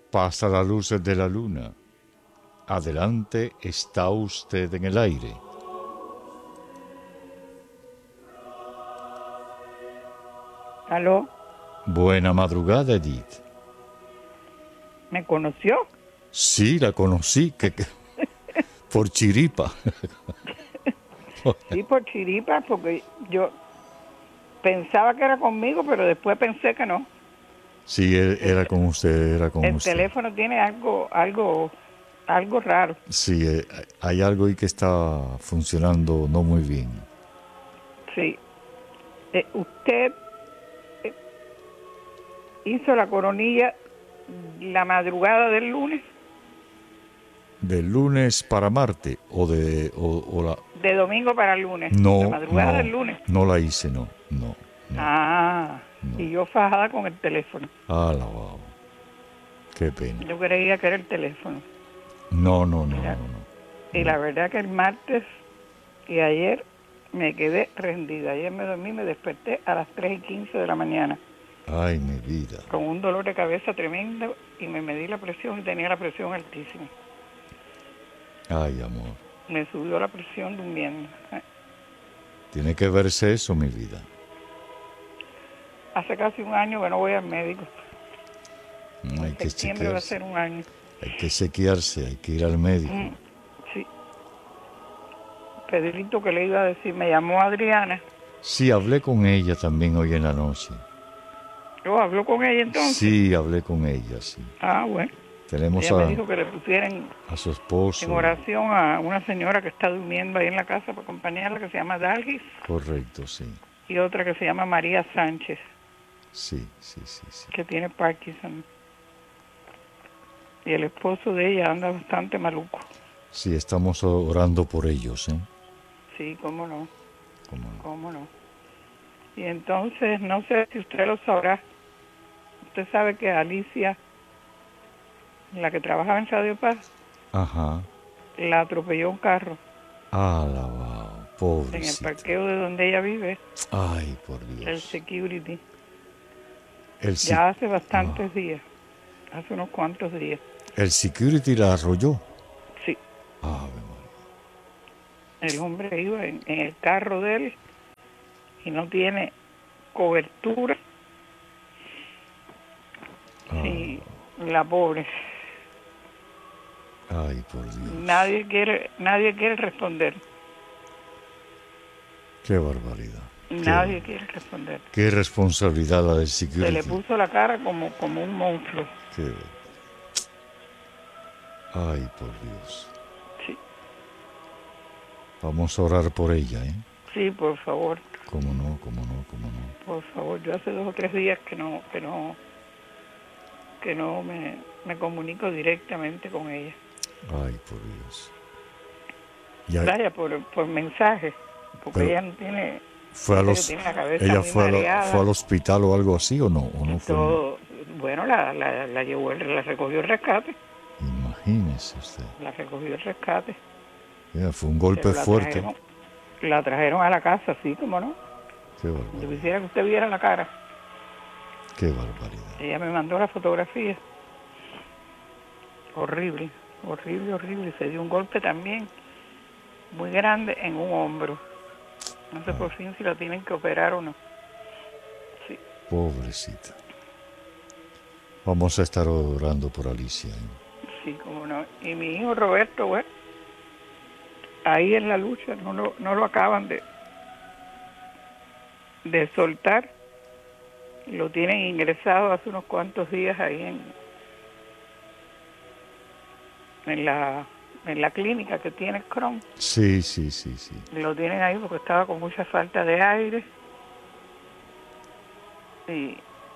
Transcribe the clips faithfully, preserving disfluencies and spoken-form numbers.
Pasa las luces de la luna. Adelante, está usted en el aire. ¿Aló? Buena madrugada, Edith. ¿Me conoció? Sí, la conocí, que, que- por chiripa. Sí, por chiripa, porque yo pensaba que era conmigo, pero después pensé que no. Sí, e- era con usted, era con El usted. teléfono tiene algo, algo, algo raro. Sí, eh, hay algo ahí que está funcionando no muy bien. Sí. Eh, usted eh, hizo la coronilla la madrugada del lunes, ¿De lunes para Marte o de o, o la de domingo para el lunes, la no madrugada no del lunes. no la hice, no no no Ah, no. y yo fajada con el teléfono. Alabado. Qué pena. Yo creía que era el teléfono. No no no Mira, no no. y la verdad que el martes y ayer me quedé rendida. Ayer me dormí, me desperté a las tres y quince de la mañana Ay, mi vida. con un dolor de cabeza tremendo y me medí la presión y tenía la presión altísima. Ay, amor. Me subió la presión durmiendo. Tiene que verse eso, mi vida. Hace casi un año que no voy al médico. Hay que Septiembre va a chequearse. ser un año. Hay que chequearse, hay que ir al médico. Mm, sí. Pedrito, que le iba a decir, me llamó Adriana. Sí, hablé con ella también hoy en la noche. Yo hablo con ella entonces. Sí, hablé con ella, sí. Ah, bueno. Tenemos Ella me a, dijo que le pusieran a su esposo. en oración a una señora que está durmiendo ahí en la casa para acompañarla, que se llama Dalgis, Correcto, sí. y otra que se llama María Sánchez, Sí, sí, sí, sí. que tiene Parkinson. Y el esposo de ella anda bastante maluco. Sí, estamos orando por ellos, ¿eh? Sí, cómo no, ¿Cómo no? cómo no. Y entonces, no sé si usted lo sabrá, usted sabe que Alicia, la que trabajaba en Radio Paz, Ajá. la atropelló un carro Alabado, en el pobrecita. parqueo de donde ella vive, Ay, por el Dios. security. El, si- Ya hace bastantes días, hace unos cuantos días. el security la arrolló. Sí, Ave María. el hombre iba en, en el carro de él y no tiene cobertura. Ah. Y la pobre, Ay, por Dios. nadie quiere, nadie quiere responder. Qué barbaridad. Nadie Qué, quiere responder. qué responsabilidad la del Se security. le puso la cara como, como un monstruo. Qué- Ay, por Dios. Sí, Vamos a orar por ella, ¿eh? sí, por favor, Cómo no, cómo no, cómo no. por favor. Yo hace dos o tres días que no, que no, que no me, me comunico directamente con ella. Ay, por Dios. Ya Vaya, por, por mensaje, porque Pero ella no tiene, fue a dice que los, tiene la cabeza ella muy fue, a lo- mareada. fue al hospital o algo así, ¿o no? ¿O no fue? Todo, bueno, la, la, la llevó, el- la recogió el rescate, Imagínese usted. la recogió el rescate. Ya, fue un golpe Pero la fuerte. trajeron, la trajeron a la casa, sí, como no. Qué Yo barbaridad. quisiera que usted viera la cara. Qué barbaridad. Ella me mandó la fotografía. Horrible, horrible, horrible. Se dio un golpe también muy grande en un hombro. No sé por fin si la tienen que operar o no. Sí, Pobrecita. Vamos a estar orando por Alicia, ¿eh? sí, como no. Y mi hijo Roberto, bueno, ahí en la lucha no lo, no lo acaban de, de soltar. Lo tienen ingresado hace unos cuantos días ahí en, en la en la clínica que tiene Crohn. Sí, sí, sí, sí. Lo tienen ahí porque estaba con mucha falta de aire. Y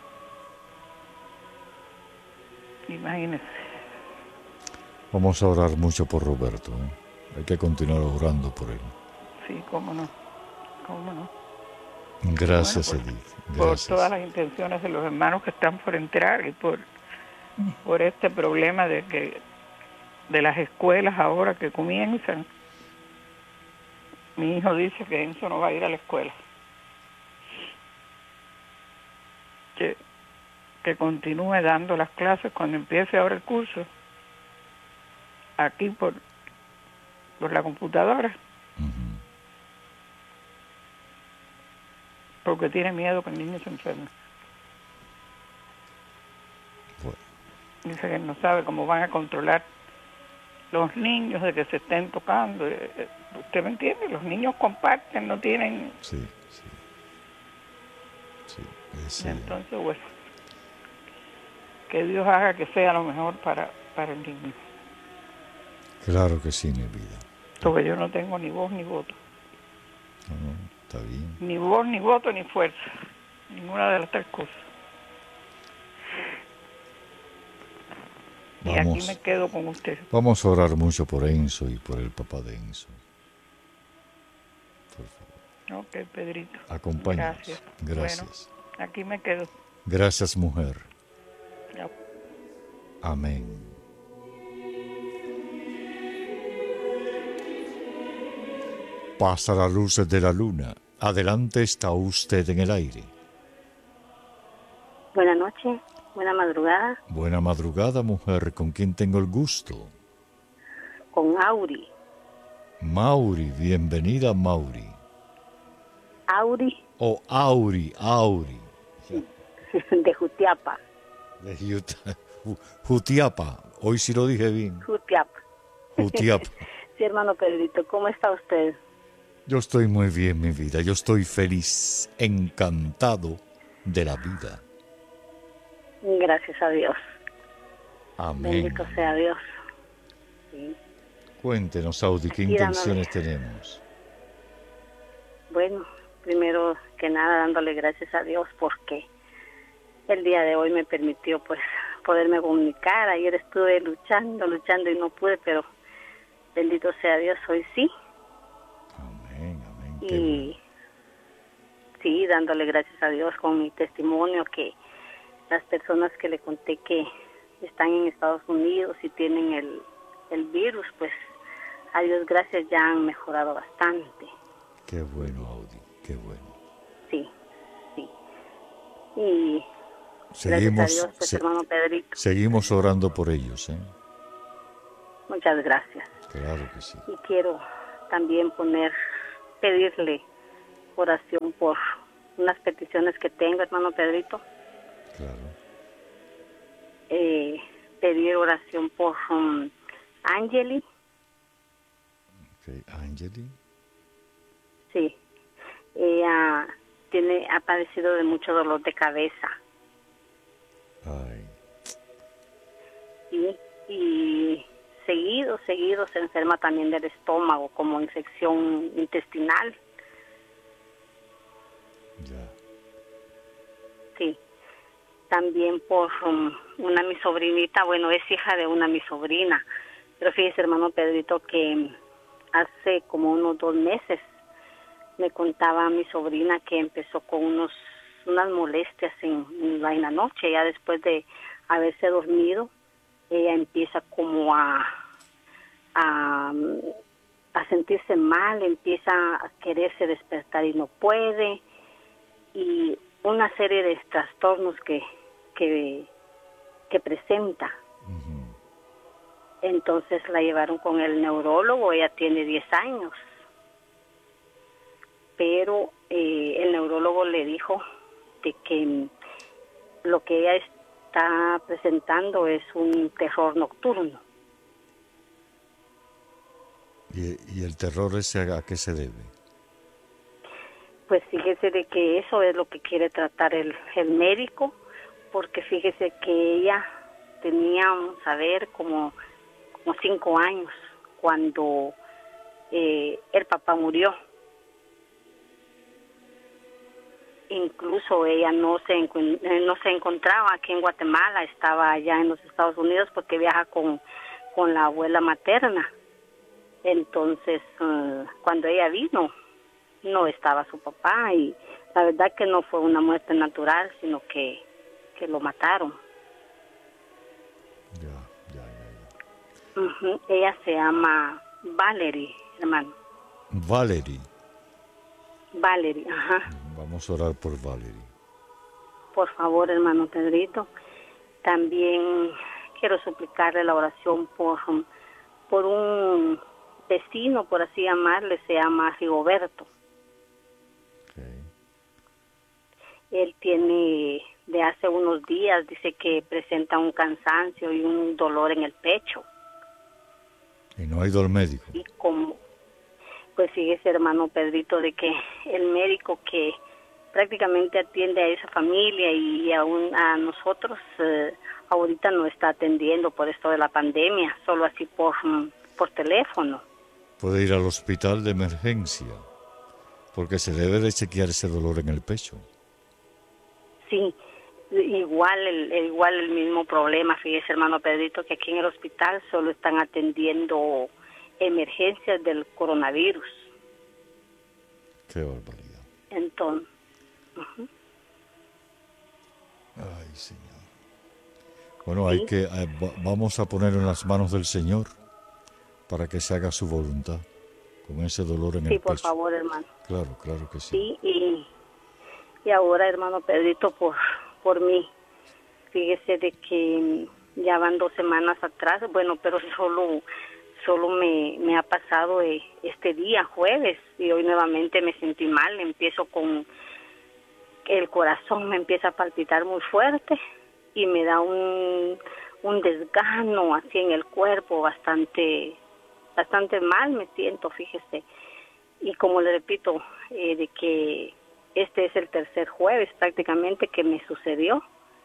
imagínese. Vamos a orar mucho por Roberto, ¿eh? Hay que continuar orando por él. Sí, cómo no, cómo no. Gracias, Bueno, por, Edith. por Gracias. todas las intenciones de los hermanos que están por entrar y por, por este problema de que de las escuelas ahora que comienzan. Mi hijo dice que Enzo no va a ir a la escuela. Que que continúe dando las clases cuando empiece ahora el curso, aquí por, por la computadora, Ujú. porque tiene miedo que el niño se enferme. Bueno, Dice que no sabe cómo van a controlar los niños de que se estén tocando. Eh, eh, ¿Usted me entiende? Los niños comparten, no tienen... sí, sí. Sí, ese- Entonces, bueno, que Dios haga que sea lo mejor para, para el niño. claro que sí, mi vida. Porque yo no tengo ni voz ni voto. No, no, está bien. Ni voz, ni voto, ni fuerza. Ninguna de las tres cosas. Y aquí Vamos, me quedo con usted. vamos a orar mucho por Enzo y por el papá de Enzo. Por favor, Ok, Pedrito. acompáñanos. Gracias. Gracias. Bueno, aquí me quedo. Gracias, mujer. Ya. Amén. Pasa la luz de la luna. Adelante está usted en el aire. Buenas noches, buena madrugada, Buena madrugada, mujer. ¿Con quién tengo el gusto? con Auri. Mauri, bienvenida, Mauri. Auri O Auri, Auri. de Jutiapa. De Juta- Ju- Jutiapa. Hoy sí lo dije bien. Jutiapa. Jutiapa. Sí, hermano Pedrito, ¿cómo está usted? Yo estoy muy bien, mi vida. Yo estoy feliz, encantado de la vida. Gracias a Dios. Amén. Bendito sea Dios. Sí. Cuéntenos, Audi, ¿qué Aquí intenciones tenemos? Bueno, primero que nada dándole gracias a Dios porque el día de hoy me permitió pues poderme comunicar. Ayer estuve luchando, luchando y no pude, pero bendito sea Dios, hoy sí. Amén, amén. Qué Y bueno. sí, dándole gracias a Dios con mi testimonio, que las personas que le conté que están en Estados Unidos y tienen el, el virus, pues a Dios gracias ya han mejorado bastante. Qué bueno, Audi, qué bueno. Sí, sí. Y Seguimos, gracias a Dios, pues se- hermano Pedrito, seguimos orando por ellos, ¿eh? muchas gracias. Claro que sí. Y quiero también poner, pedirle oración por unas peticiones que tengo, hermano Pedrito. Claro. Eh, pedir oración por um, Angeli, Ok, Angeli. sí, ella tiene, ha padecido de mucho dolor de cabeza, Ay, ¿sí? Y seguido, seguido se enferma también del estómago, como infección intestinal, ya. sí. También por um, una mi sobrinita, bueno, es hija de una mi sobrina, pero fíjese, hermano Pedrito, que hace como unos dos meses me contaba mi sobrina que empezó con unos unas molestias en, en, la, en la noche, ya después de haberse dormido, ella empieza como a, a, a sentirse mal, empieza a quererse despertar y no puede, y una serie de trastornos que, que, que presenta. Ujú. Entonces la llevaron con el neurólogo, ella tiene diez años, pero eh, el neurólogo le dijo de que lo que ella está presentando es un terror nocturno. ¿Y, y el terror ese a qué se debe? Pues fíjese de que eso es lo que quiere tratar el, el médico, porque fíjese que ella tenía, vamos a ver, como, como cinco años cuando eh, el papá murió. Incluso ella no se encu- no se encontraba aquí en Guatemala, estaba allá en los Estados Unidos porque viaja con, con la abuela materna. Entonces, uh, cuando ella vino, no estaba su papá y la verdad que no fue una muerte natural, sino que, que lo mataron. Ya, ya, ya, ya. Uh-huh. Ella se llama Valerie, hermano. Valerie. Valerie, ajá. Vamos a orar por Valerie. por favor, hermano Pedrito. También quiero suplicarle la oración por, por un vecino, por así llamarle, se llama Rigoberto. Okay. Él tiene, de hace unos días, dice que presenta un cansancio y un dolor en el pecho. ¿Y no ha ido al médico? Y como, pues fíjese, hermano Pedrito, de que el médico que prácticamente atiende a esa familia y aún a nosotros, eh, ahorita no está atendiendo por esto de la pandemia, solo así por, por teléfono. Puede ir al hospital de emergencia, porque se debe de chequear ese dolor en el pecho. Sí, igual el, el- igual el mismo problema, fíjese, hermano Pedrito, que aquí en el hospital solo están atendiendo emergencias del coronavirus. Qué barbaridad. Entonces, Ay, Señor. Bueno, hay Sí. que, eh, va- vamos a poner en las manos del Señor para que se haga su voluntad con ese dolor en sí, el por pecho. favor, hermano. Claro, claro que sí. Sí, y, y ahora, hermano Pedrito, por, por mí, fíjese de que ya van dos semanas atrás, bueno, pero solo solo me, me ha pasado eh, este día, jueves, y hoy nuevamente me sentí mal, empiezo con, el corazón me empieza a palpitar muy fuerte y me da un, un desgano así en el cuerpo, bastante, bastante mal me siento, fíjese. Y como le repito, eh, de que este es el tercer jueves prácticamente que me sucedió.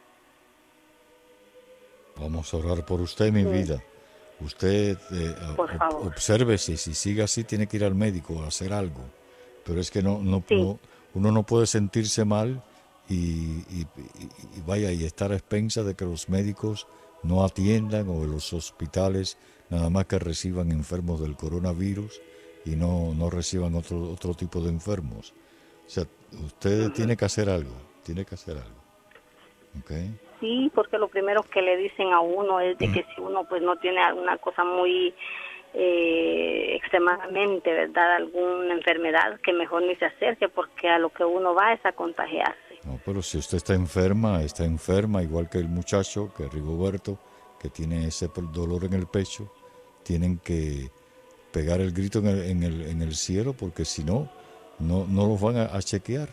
Vamos a orar por usted, mi Sí. vida. Usted eh, Por ob- favor. obsérvese, si sigue así tiene que ir al médico a hacer algo. Pero es que no, no, Sí. no- uno no puede sentirse mal y, y- y- y vaya y estar a expensas de que los médicos no atiendan o los hospitales nada más que reciban enfermos del coronavirus y no, no reciban otro, otro tipo de enfermos. O sea, usted tiene que hacer algo, tiene que hacer algo. ¿Ok? Sí, porque lo primero que le dicen a uno es de que si uno pues no tiene alguna cosa muy eh, extremadamente, ¿verdad? Alguna enfermedad, que mejor ni se acerque porque a lo que uno va es a contagiarse. No, pero si usted está enferma, está enferma, igual que el muchacho, que Rigoberto, que tiene ese pe- dolor en el pecho, tienen que pegar el grito en el, en el, en el cielo porque si no, no, no los van a, a chequear.